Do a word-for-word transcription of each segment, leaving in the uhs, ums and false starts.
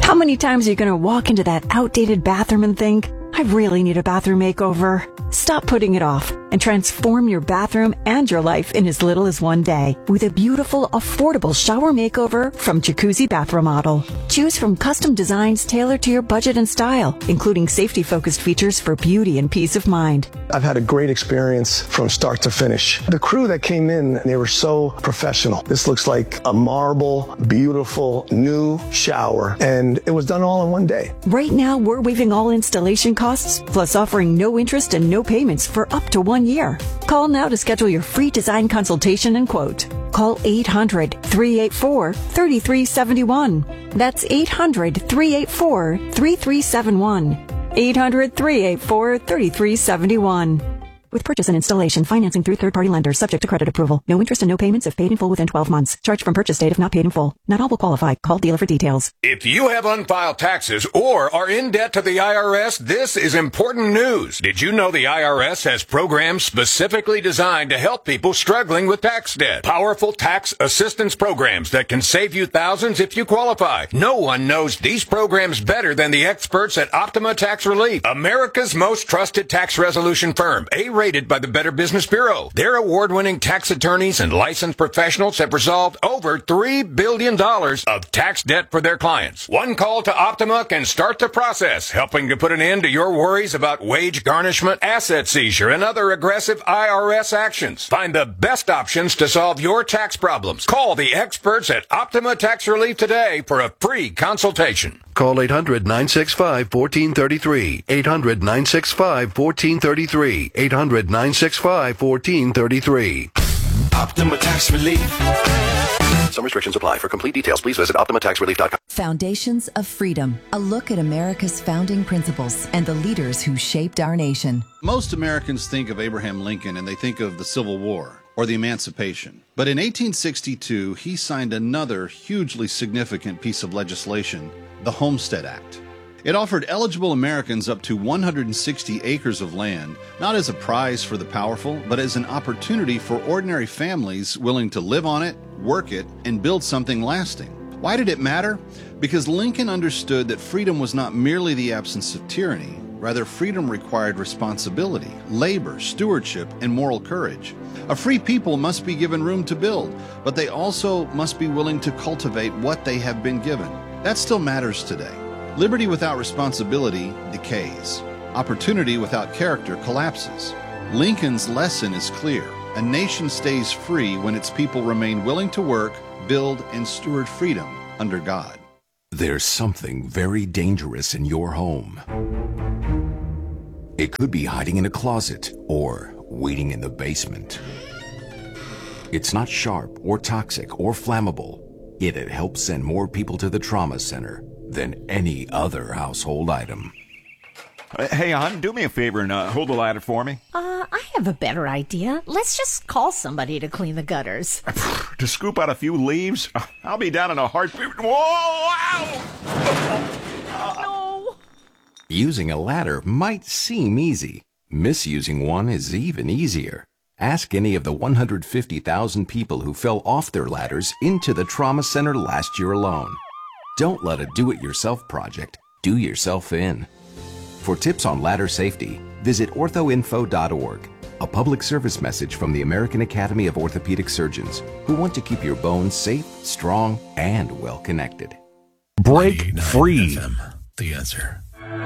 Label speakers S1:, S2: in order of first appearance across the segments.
S1: How many times are you going to walk into that outdated bathroom and think, I really need a bathroom makeover? Stop putting it off and transform your bathroom and your life in as little as one day with a beautiful, affordable shower makeover from Jacuzzi Bath Remodel. Choose from custom designs tailored to your budget and style, including safety-focused features for beauty and peace of mind.
S2: I've had a great experience from start to finish. The crew that came in, they were so professional. This looks like a marble, beautiful, new shower, and it was done all in one day.
S1: Right now, we're waiving all installation costs, plus offering no interest and no payments for up to one year. Call now to schedule your free design consultation and quote. Call eight hundred, three eight four, three three seven one. That's eight hundred, three eight four, three three seven one. eight hundred, three eight four, three three seven one. With purchase and installation, financing through third-party lenders, subject to credit approval. No interest and no payments if paid in full within twelve months. Charge from purchase date if not paid in full. Not all will qualify. Call dealer for details.
S3: If you have unfiled taxes or are in debt to the I R S, this is important news. Did you know the I R S has programs specifically designed to help people struggling with tax debt? Powerful tax assistance programs that can save you thousands if you qualify. No one knows these programs better than the experts at Optima Tax Relief, America's most trusted tax resolution firm. A rated by the Better Business Bureau. Their award-winning tax attorneys and licensed professionals have resolved over three billion dollars of tax debt for their clients. One call to Optima can start the process, helping to put an end to your worries about wage garnishment, asset seizure, and other aggressive I R S actions. Find the best options to solve your tax problems. Call the experts at Optima Tax Relief today for a free consultation.
S4: Call eight hundred, nine six five, one four three three. eight hundred, nine six five, one four three three. eight hundred, nine six five, one four three three.
S5: Optima Tax Relief.
S4: Some restrictions apply. For complete details, please visit optima tax relief dot com.
S6: Foundations of Freedom. A look at America's founding principles and the leaders who shaped our nation.
S7: Most Americans think of Abraham Lincoln and they think of the Civil War or the Emancipation. But in eighteen sixty-two, he signed another hugely significant piece of legislation, the Homestead Act. It offered eligible Americans up to one hundred sixty acres of land, not as a prize for the powerful, but as an opportunity for ordinary families willing to live on it, work it, and build something lasting. Why did it matter? Because Lincoln understood that freedom was not merely the absence of tyranny. Rather, freedom required responsibility, labor, stewardship, and moral courage. A free people must be given room to build, but they also must be willing to cultivate what they have been given. That still matters today. Liberty without responsibility decays. Opportunity without character collapses. Lincoln's lesson is clear. A nation stays free when its people remain willing to work, build, and steward freedom under God.
S8: There's something very dangerous in your home. It could be hiding in a closet or waiting in the basement. It's not sharp or toxic or flammable, yet it helps send more people to the trauma center than any other household item.
S9: Uh, hey, hon, do me a favor and uh, hold the ladder for me.
S10: Uh, I have a better idea. Let's just call somebody to clean the gutters.
S9: To scoop out a few leaves? I'll be down in a heartbeat. Whoa! Ow!
S10: No!
S8: Using a ladder might seem easy. Misusing one is even easier. Ask any of the one hundred fifty thousand people who fell off their ladders into the trauma center last year alone. Don't let a do-it-yourself project do yourself in. For tips on ladder safety, visit ortho info dot org, a public service message from the American Academy of Orthopedic Surgeons, who want to keep your bones safe, strong, and well-connected.
S11: Break free. The answer.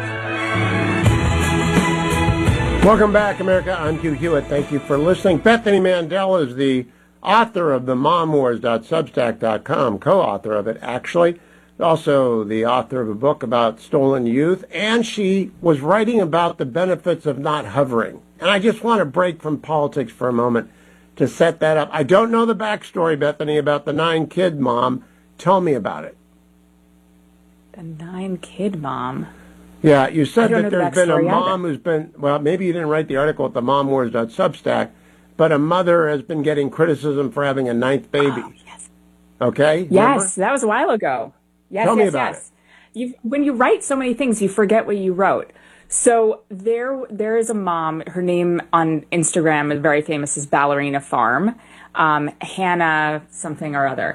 S12: Welcome back, America. I'm Hugh Hewitt. Thank you for listening. Bethany Mandel is the author of the mom wars dot substack dot com, co-author of it, actually. Also the author of a book about stolen youth, and she was writing about the benefits of not hovering. And I just want to break from politics for a moment to set that up. I don't know the backstory, Bethany, about the nine-kid mom. Tell me about it.
S13: The nine-kid mom?
S12: Yeah, you said that
S13: the
S12: there's been a mom
S13: either.
S12: who's been, well, maybe you didn't write the article at the mom wars dot substack, but a mother has been getting criticism for having a ninth baby.
S13: Oh, yes.
S12: Okay?
S13: Yes,
S12: Remember?
S13: that was a while ago. Yes,
S12: Tell
S13: yes,
S12: me about
S13: yes. You, when you write so many things, you forget what you wrote. So there, there is a mom. Her name on Instagram is very famous as Ballerina Farm, um, Hannah something or other,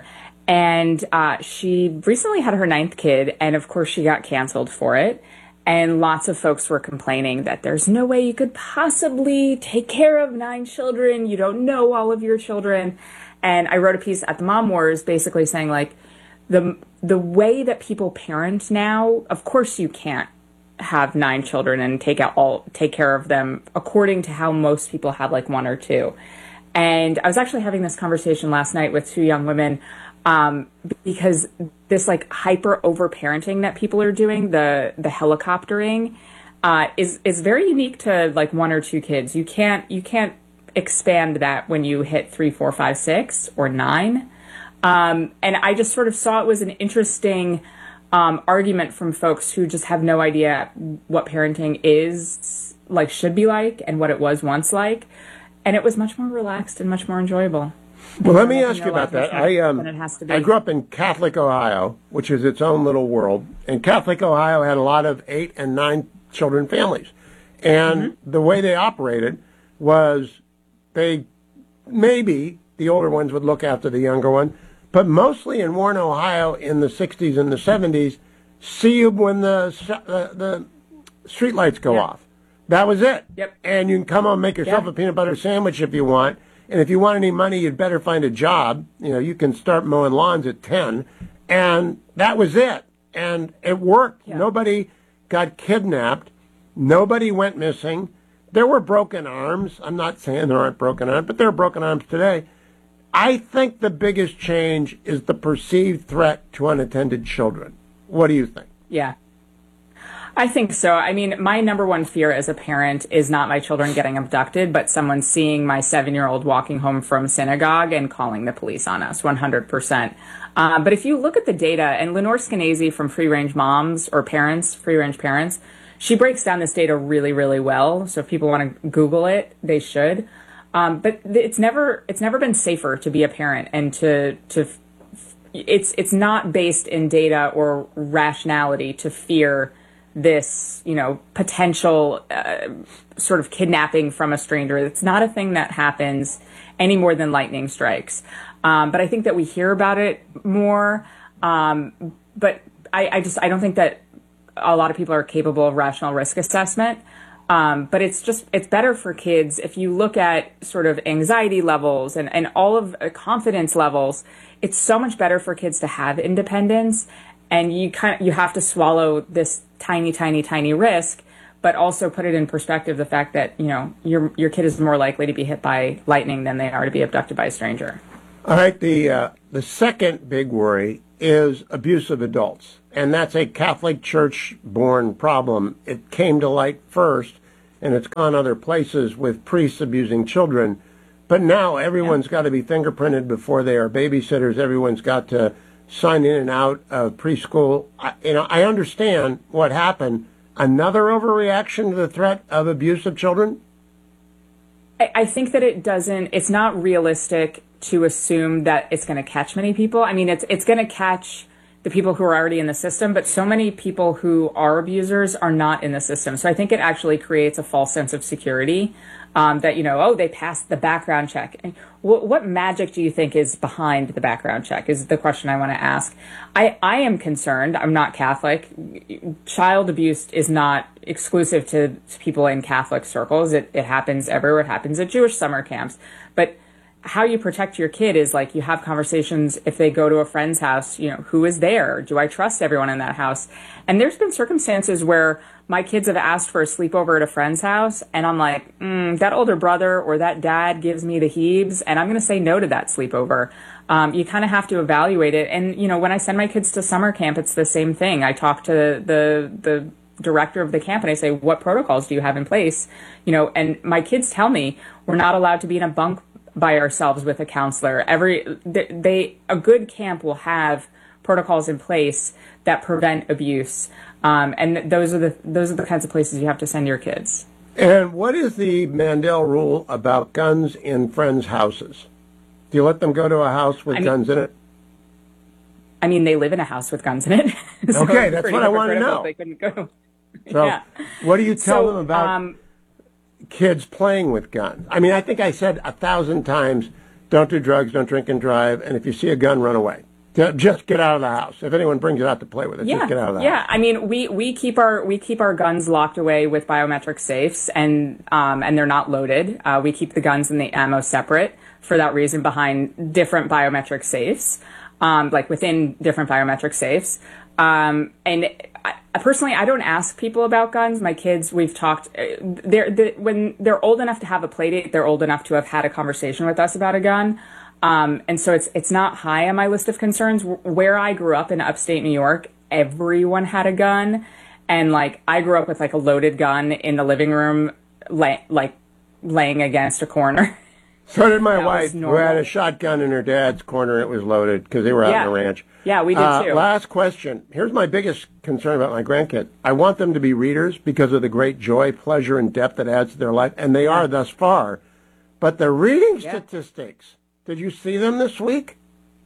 S13: And uh, she recently had her ninth kid, and of course she got canceled for it. And lots of folks were complaining that there's no way you could possibly take care of nine children. You don't know all of your children. And I wrote a piece at the Mom Wars basically saying, like, the the way that people parent now, of course you can't have nine children and take out all take care of them according to how most people have like one or two. And I was actually having this conversation last night with two young women um, because this like hyper over parenting that people are doing, the the helicoptering, uh, is is very unique to like one or two kids. You can't you can't expand that when you hit three, four, five, six, or nine. Um, and I just sort of saw it was an interesting um, argument from folks who just have no idea what parenting is like, should be like, and what it was once like. And it was much more relaxed and much more enjoyable.
S12: Well, let me ask you about that. I um, I grew up in Catholic Ohio, which is its own little world. And Catholic Ohio had a lot of eight and nine children families. And mm-hmm. the way they operated was they, maybe the older ones would look after the younger one, but mostly in Warren, Ohio in the sixties and the seventies, see you when the, uh, the street lights go
S13: yep.
S12: off. That was it.
S13: Yep.
S12: And you can come home and make yourself
S13: yep.
S12: a peanut butter sandwich if you want. And if you want any money, you'd better find a job. You know, you can start mowing lawns at ten. And that was it. And it worked. Yeah. Nobody got kidnapped. Nobody went missing. There were broken arms. I'm not saying there aren't broken arms, but there are broken arms today. I think the biggest change is the perceived threat to unattended children. What do you think?
S13: Yeah. I think so. I mean, my number one fear as a parent is not my children getting abducted, but someone seeing my seven-year-old walking home from synagogue and calling the police on us, one hundred percent. Uh, but if you look at the data, and Lenore Skenazy from Free Range Moms, or Parents, Free Range Parents, she breaks down this data really, really well. So if people want to Google it, they should. Um, but it's never it's never been safer to be a parent, and to to it's it's not based in data or rationality to fear this, you know, potential uh, sort of kidnapping from a stranger. It's not a thing that happens any more than lightning strikes. Um, but I think that we hear about it more. Um, but I, I just I don't think that a lot of people are capable of rational risk assessment. Um, but it's just, it's better for kids if you look at sort of anxiety levels and, and all of uh, confidence levels. It's so much better for kids to have independence, and you kind of, you have to swallow this tiny, tiny, tiny risk, but also put it in perspective, the fact that, you know, your, your kid is more likely to be hit by lightning than they are to be abducted by a stranger.
S12: All right. The, uh, the second big worry is abuse of adults. And that's a Catholic Church-born problem. It came to light first, and it's gone other places with priests abusing children. But now everyone's yeah. got to be fingerprinted before they are babysitters. Everyone's got to sign in and out of preschool. I, you know, I understand what happened. Another overreaction to the threat of abuse of children?
S13: I, I think that it doesn't, it's not realistic to assume that it's going to catch many people. I mean, it's it's going to catch the people who are already in the system, but so many people who are abusers are not in the system. So I think it actually creates a false sense of security, um, that, you know, oh, they passed the background check. And what, what magic do you think is behind the background check is the question I want to ask. I, I am concerned. I'm not Catholic. Child abuse is not exclusive to people in Catholic circles. It, it happens everywhere. It happens at Jewish summer camps. But how you protect your kid is like you have conversations if they go to a friend's house, you know, who is there? Do I trust everyone in that house? And there's been circumstances where my kids have asked for a sleepover at a friend's house, and I'm like, mm, that older brother or that dad gives me the heebs, and I'm going to say no to that sleepover. Um, you kind of have to evaluate it. And, you know, when I send my kids to summer camp, it's the same thing. I talk to the the director of the camp and I say, what protocols do you have in place? You know, and my kids tell me we're not allowed to be in a bunk by ourselves with a counselor. Every they, they a good camp will have protocols in place that prevent abuse, um, and those are the those are the kinds of places you have to send your kids.
S12: And what is the Mandel rule about guns in friends' houses? Do you let them go to a house with I mean, guns in it?
S13: I mean, they live in a house with guns in it. So
S12: okay, that's what I want to know.
S13: They couldn't go.
S12: So,
S13: yeah.
S12: What do you tell
S13: so,
S12: them about Um, kids playing with guns? I mean, I think I said a thousand times, don't do drugs, don't drink and drive, and if you see a gun, run away. Just get out of the house. If anyone brings it out to play with it,
S13: yeah,
S12: just get out of the
S13: yeah.
S12: house.
S13: I mean, we, we keep our we keep our guns locked away with biometric safes, and um, and they're not loaded. Uh, we keep the guns and the ammo separate for that reason. Behind different biometric safes, um, like within different biometric safes. Um, and I, personally, I don't ask people about guns. My kids, we've talked. They're, they're when they're old enough to have a play date, they're old enough to have had a conversation with us about a gun. Um, and so it's it's not high on my list of concerns. Where I grew up in upstate New York, everyone had a gun, and like I grew up with like a loaded gun in the living room, lay, like laying against a corner.
S12: So did my wife, who had a shotgun in her dad's corner. It was loaded because they were out
S13: yeah.
S12: on the ranch.
S13: Yeah, we did
S12: uh,
S13: too.
S12: Last question. Here's my biggest concern about my grandkids. I want them to be readers because of the great joy, pleasure, and depth it adds to their life, and they are thus far. But the reading yeah. statistics. Did you see them this week?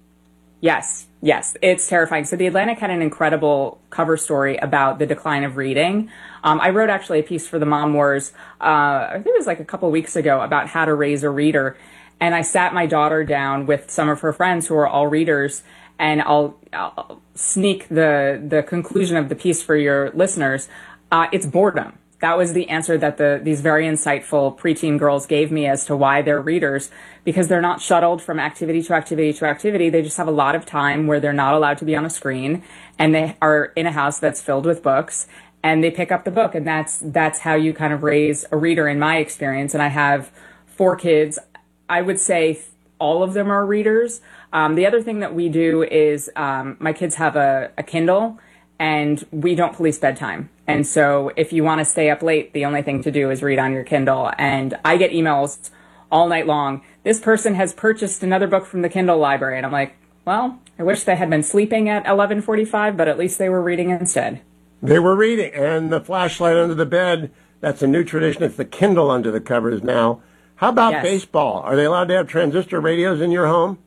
S13: Yes, yes. It's terrifying. So The Atlantic had an incredible cover story about the decline of reading. Um, I wrote actually a piece for the Mom Wars, uh, I think it was like a couple weeks ago, about how to raise a reader. And I sat my daughter down with some of her friends who are all readers, and I'll, I'll sneak the, the conclusion of the piece for your listeners. Uh, it's boredom. That was the answer that the these very insightful preteen girls gave me as to why they're readers, because they're not shuttled from activity to activity to activity. They just have a lot of time where they're not allowed to be on a screen, and they are in a house that's filled with books, and they pick up the book, and that's that's how you kind of raise a reader in my experience. And I have four kids. I would say all of them are readers. Um, the other thing that we do is um, my kids have a, a Kindle, and we don't police bedtime. And so if you want to stay up late, the only thing to do is read on your Kindle. And I get emails all night long. This person has purchased another book from the Kindle library. And I'm like, well, I wish they had been sleeping at eleven forty-five, but at least they were reading instead.
S12: They were reading. And the flashlight under the bed, that's a new tradition. It's the Kindle under the covers now. How about yes. baseball? Are they allowed to have transistor radios in your home?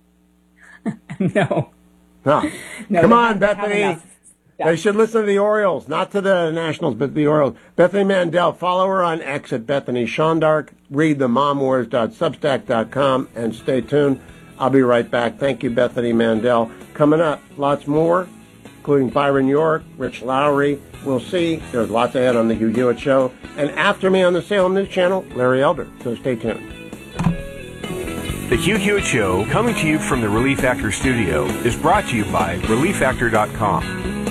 S13: No.
S12: No.
S13: no
S12: Come on,
S13: have,
S12: Bethany.
S13: Yeah.
S12: They should listen to the Orioles, not to the Nationals, but the Orioles. Bethany Mandel, follow her on X at Bethany Shondark. Read the mom wars dot substack dot com and stay tuned. I'll be right back. Thank you, Bethany Mandel. Coming up, lots more, including Byron York, Rich Lowry. We'll see. There's lots ahead on the Hugh Hewitt Show. And after me on the Salem News Channel, Larry Elder. So stay tuned.
S14: The Hugh Hewitt Show, coming to you from the Relief Factor studio, is brought to you by relief factor dot com.